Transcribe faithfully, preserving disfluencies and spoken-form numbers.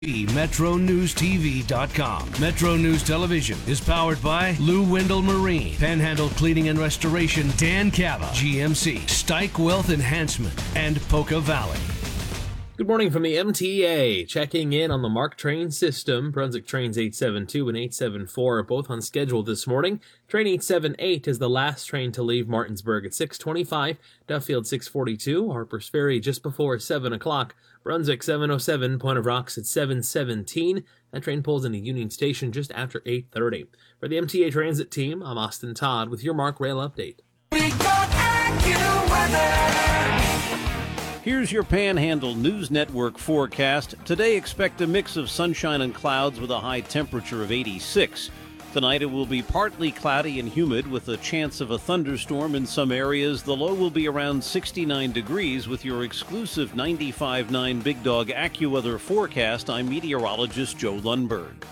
Metro News T V dot com. Metro News Television is powered by Lou Wendell Marine, Panhandle Cleaning and Restoration, Dan Cava, G M C, Stike Wealth Enhancement, and Poca Valley. Good morning from the M T A. Checking in on the MARC train system. Brunswick trains eight seven two and eight seven four are both on schedule this morning. Train eight seven eight is the last train to leave Martinsburg at six twenty-five. Duffield six forty-two. Harpers Ferry just before seven o'clock. Brunswick seven oh seven. Point of Rocks at seven seventeen. That train pulls into Union Station just after eight thirty. For the M T A Transit team, I'm Austin Todd with your MARC Rail update. We got AccuWeather. Here's your Panhandle News Network forecast. Today, expect a mix of sunshine and clouds with a high temperature of eighty-six. Tonight, it will be partly cloudy and humid with a chance of a thunderstorm in some areas. The low will be around sixty-nine degrees with your exclusive ninety-five point nine Big Dog AccuWeather forecast. I'm meteorologist Joe Lundberg.